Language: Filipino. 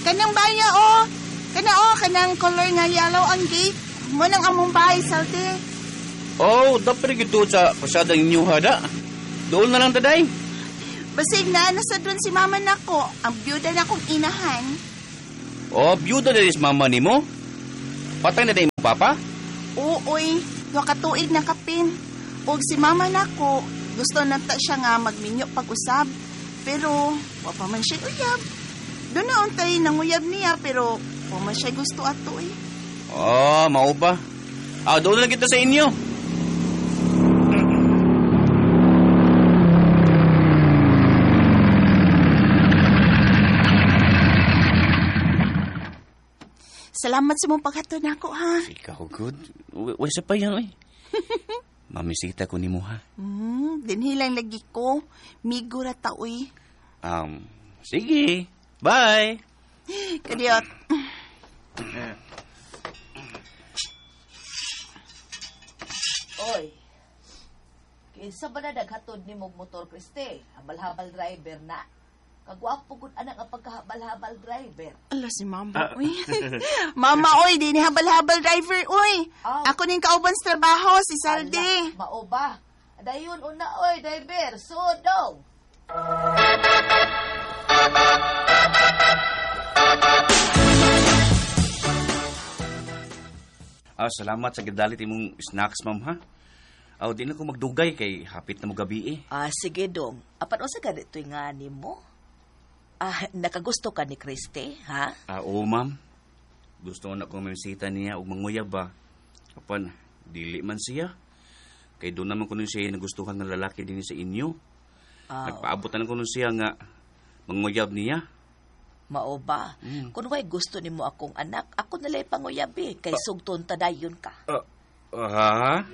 Kanang baya, oh. Kanang color nga yellow ang gate. Mo nang among bahay, salte. Oh, dapat gito sa pasadang inyo hada. Doon na lang taday. Basig na, nasa doon si mama nako. Ang byuda na kong inahan. Oh, byuda na rin mama ni mo? Patay na tayo mo, papa? Uoy, wakatuig na kapin. Og si mama nako, gusto na ta siya nga magminyo pag-usab. Pero, wapa man siya uyab. Doon na untay nanguyab niya, pero wapa man siya gusto ato eh. Oh, mao ba? Doon na lang kita sa inyo. Salamat sa mong paghatod nako, ha? Ikaw, good. Uy, sa pa yan, eh. Mamisita ko ni mo, ha? Dinhilang lagi ko. Migura ta, uy. Sige. Bye. Kadiyot. Oy. Kinsa ba na naghatod ni mong motor, Kriste? Habal-habal driver na. Kagwapo gud anak ang pagkahabal-habal driver. Ala si mama, uy. Mama, uy, di ni habal-habal driver, uy. Ako ning kauban sa trabaho, si Salde. Mao ba? Dayon una, oy, driver. Sudong. Salamat sa gidalit imong snacks, ma'am, ha? Di na ko magdugay kay hapit na mo gabi, eh. Sige dong. Apan unsa ka dito'y nga ni mo? Nakagusto ka ni Kriste, ha? Oo, ma'am. Gusto na kong mamisita niya o manguyab ba. Apan, dili man siya. Kay doon naman ko nun siya nagustuhan ng lalaki din sa inyo. Nagpaabot na ko nun siya nga manguyab niya. Mao ba? Kung way gusto nimo akong anak, ako nalay panguyabi kay sugton tadayon ka. Ha?